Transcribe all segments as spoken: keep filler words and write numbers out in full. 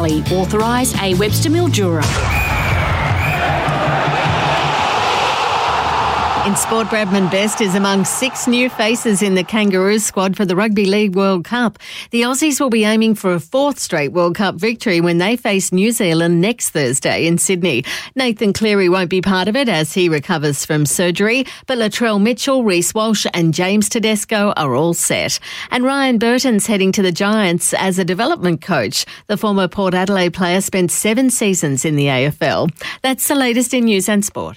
Authorise a Webster Mildura. In sport, Bradman Best is among six new faces in the Kangaroos squad for the Rugby League World Cup. The Aussies will be aiming for a fourth straight World Cup victory when they face New Zealand next Thursday in Sydney. Nathan Cleary won't be part of it as he recovers from surgery, but Latrell Mitchell, Reece Walsh and James Tedesco are all set. And Ryan Burton's heading to the Giants as a development coach. The former Port Adelaide player spent seven seasons in the A F L. That's the latest in news and sport.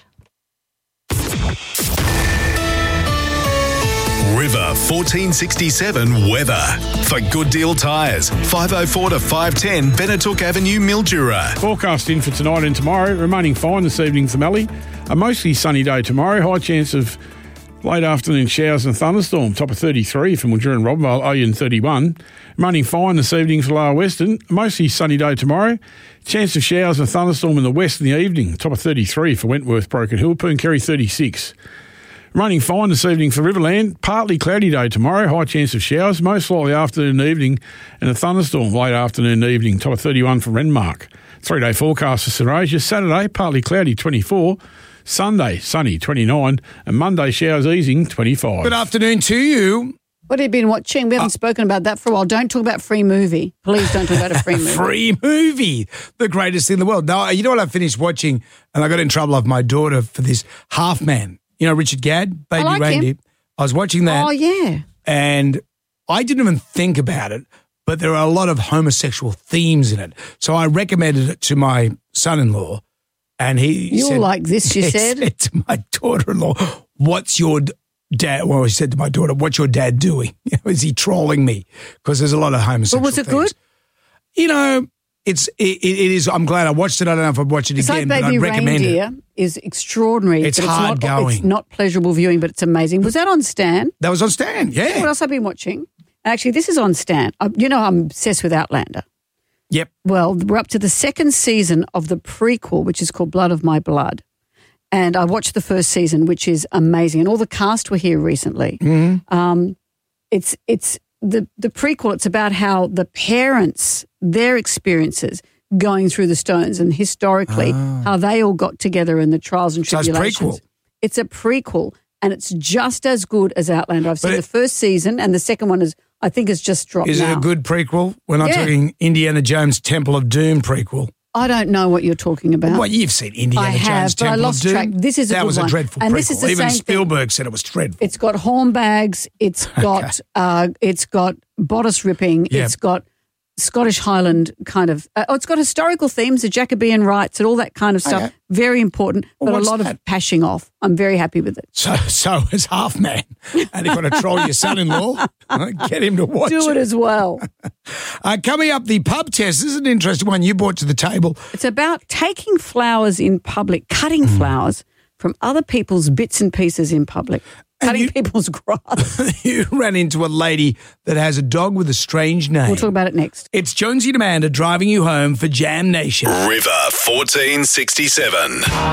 River fourteen sixty-seven weather. For Good Deal Tyres, five oh four to five ten Benetook Avenue, Mildura. Forecast in for tonight and tomorrow. Remaining fine this evening for Mallee. A mostly sunny day tomorrow. High chance of late afternoon showers and thunderstorm. Top of thirty-three for Mildura and Robbenvale. Oyen thirty-one. Remaining fine this evening for Lower Western. A mostly sunny day tomorrow. Chance of showers and thunderstorm in the west in the evening. Top of thirty-three for Wentworth, Broken Hill. Pooncarie thirty-six. Running fine this evening for Riverland. Partly cloudy day tomorrow. High chance of showers. Most likely afternoon and evening. And a thunderstorm late afternoon and evening. Top of thirty-one for Renmark. Three-day forecast for St Asia. Saturday, partly cloudy, twenty-four. Sunday, sunny, twenty-nine. And Monday, showers easing, twenty-five. Good afternoon to you. What have you been watching? We haven't uh, spoken about that for a while. Don't talk about Free Movie. Please don't talk about a Free Movie. Free Movie. The greatest thing in the world. No, you know what I finished watching? And I got in trouble with my daughter for this. Half Man. You know, Richard Gadd, Baby I like Reindeer. Him. I was watching that. Oh, yeah. And I didn't even think about it, but there are a lot of homosexual themes in it. So I recommended it to my son-in-law, and he You'll said, like this, you he said? said to my daughter-in-law, what's your dad, well, he said to my daughter, what's your dad doing? Is he trolling me? Because there's a lot of homosexual But was it themes. good? You know, it's it, it is. I'm glad I watched it. I don't know if I'd watch it It's again, like but Baby I'd recommend Reindeer it. is extraordinary. It's but hard it's not, going. It's not pleasurable viewing, but it's amazing. Was that on Stan? That was on Stan, yeah. You know what else I've been watching? Actually, this is on Stan. I, you know I'm obsessed with Outlander. Yep. Well, we're up to the second season of the prequel, which is called Blood of My Blood. And I watched the first season, which is amazing. And all the cast were here recently. Mm-hmm. Um, it's it's the, the prequel. It's about how the parents, their experiences going through the Stones and historically Ah. how they all got together in the trials and So it's tribulations. prequel. It's a prequel, and it's just as good as Outlander. I've seen But the it- first season, and the second one is, I think, is just dropped Is now. it a good prequel? We're not Yeah. talking Indiana Jones Temple of Doom prequel. I don't know what you're talking about. Well, you've seen Indiana I Jones have, but I Temple lost of Doom. track. This is a that good was one. a dreadful And prequel. this is the Even same thing. Spielberg said it was dreadful. It's got hornbags. It's got uh, it's got bodice ripping. Yeah. It's got Scottish Highland kind of. Uh, oh, it's got historical themes, the Jacobean rights, and all that kind of stuff. Okay. Very important, Well, but a what's lot that? of pashing off. I'm very happy with it. So, so is Half Man. And you've got to troll your son-in-law. Get him to watch Do it it. as well. Uh, coming up, the pub test. This is an interesting one you brought to the table. It's about taking flowers in public, cutting Hmm. flowers from other people's bits and pieces in public, And cutting you- people's grass. You ran into a lady that has a dog with a strange name. We'll talk about it next. It's Jonesy and Amanda driving you home for Jam Nation. River fourteen sixty-seven.